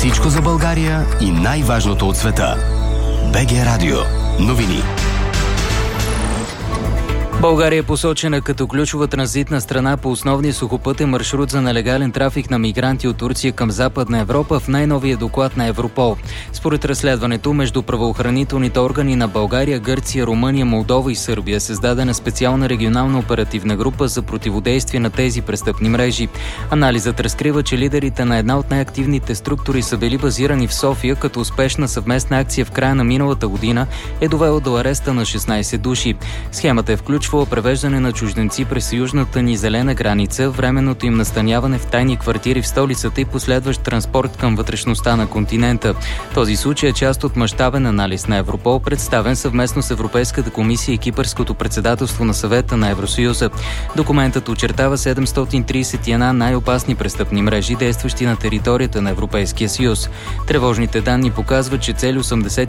Всичко за България и най-важното от света. БГ Радио. Новини. България е посочена като ключова транзитна страна по основния сухопътен маршрут за нелегален трафик на мигранти от Турция към Западна Европа в най-новия доклад на Европол. Според разследването между правоохранителните органи на България, Гърция, Румъния, Молдова и Сърбия е създадена специална регионална оперативна група за противодействие на тези престъпни мрежи. Анализът разкрива, че лидерите на една от най-активните структури са били базирани в София, като успешна съвместна акция в края на миналата година е довела до ареста на 16 души. Схемата е включва превеждане на чужденци през южната ни зелена граница, временното им настаняване в тайни квартири в столицата и последващ транспорт към вътрешността на континента. Този случай е част от мащабен анализ на Европол, представен съвместно с Европейската комисия и Кипърското председателство на Съвета на Евросъюза. Документът очертава 731 най-опасни престъпни мрежи, действащи на територията на Европейския съюз. Тревожните данни показват, че цели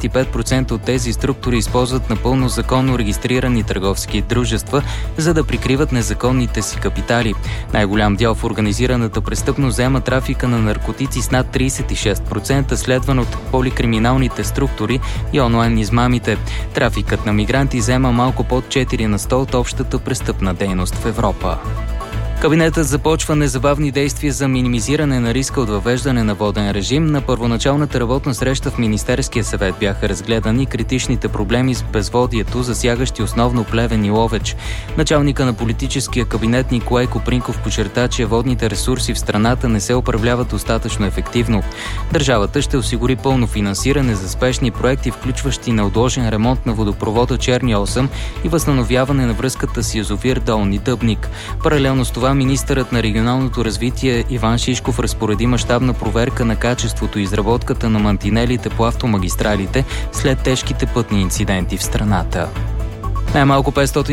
85% от тези структури използват напълно законно регистрирани търговски дружества, за да прикриват незаконните си капитали. Най-голям дял в организираната престъпност заема трафика на наркотици с над 36%, следван от поликриминалните структури и онлайн измамите. Трафикът на мигранти заема малко под 4% от общата престъпна дейност в Европа. Кабинетът започва незабавни действия за минимизиране на риска от въвеждане на воден режим. На първоначалната работна среща в Министерския съвет бяха разгледани критичните проблеми с безводието, засягащи основно Плевен и Ловеч. Началника на политическия кабинет Николай Копринков подчерта, че водните ресурси в страната не се управляват достатъчно ефективно. Държавата ще осигури пълно финансиране за спешни проекти, включващи неотложен ремонт на водопровода Черни 8 и възстановяване на връзката с язовир Долни Дъбник. Паралелно с това министърът на регионалното развитие Иван Шишков разпореди мащабна проверка на качеството и изработката на мантинелите по автомагистралите след тежките пътни инциденти в страната. Най-малко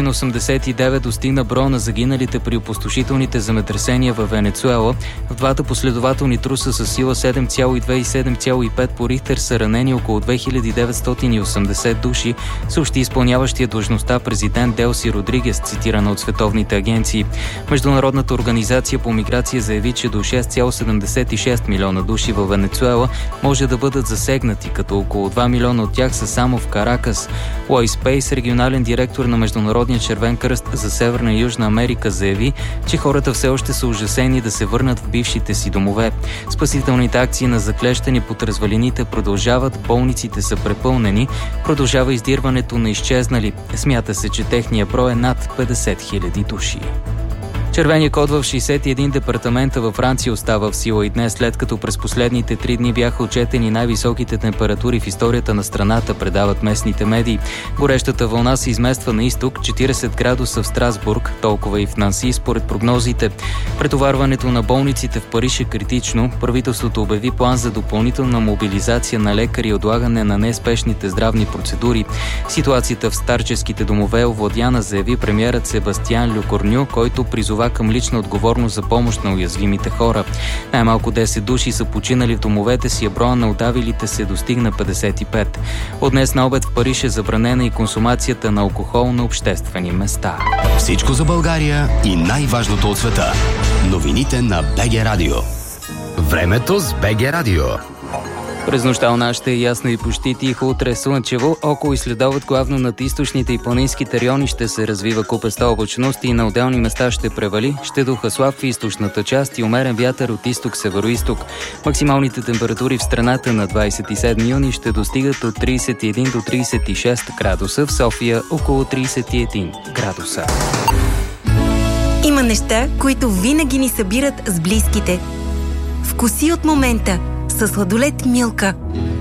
589 достигна броя на загиналите при опустошителните земетресения във Венецуела. В двата последователни труса с сила 7,2 и 7,5 по Рихтер са ранени около 2980 души, съобщи изпълняващия длъжността президент Делси Родригес, цитирана от световните агенции. Международната организация по миграция заяви, че до 6,76 милиона души във Венецуела може да бъдат засегнати, като около 2 милиона от тях са само в Каракас. Лойс Пейс, регионален директор на Международния червен кръст за Северна и Южна Америка, заяви, че хората все още са ужасени да се върнат в бившите си домове. Спасителните акции на заклещени под развалините продължават, болниците са препълнени, продължава издирването на изчезнали. Смята се, че техният брой е над 50 000 души. Червения код в 61 департамента във Франция остава в сила и днес, след като през последните 3 дни бяха отчетени най-високите температури в историята на страната, предават местните медии. Горещата вълна се измества на изток, 40 градуса в Страсбург, толкова и в Нанси, според прогнозите. Претоварването на болниците в Париж е критично. Правителството обяви план за допълнителна мобилизация на лекари и отлагане на неспешните здравни процедури. Ситуацията в старческите домове е овладяна, заяви премиерът Себастиан Лекорню, който призова към лична отговорност за помощ на уязвимите хора. Най-малко 10 души са починали в домовете си, а броя на удавилите се достигна 55. От днес на обед в Париж е забранена и консумацията на алкохол на обществени места. Всичко за България и най-важното от света. Новините на БГ Радио. Времето с БГ Радио. През нощта у нас ще е ясно и почти тихо, утре слънчево, около и следобед главно над източните и планинските райони ще се развива купеста облачност и на отделни места ще превали, ще духа слаб в източната част и умерен вятър от изток-североизток. Максималните температури в страната на 27 юни ще достигат от 31 до 36 градуса, в София около 31 градуса. Има неща, които винаги ни събират с близките. Вкуси от момента със сладолед Милка.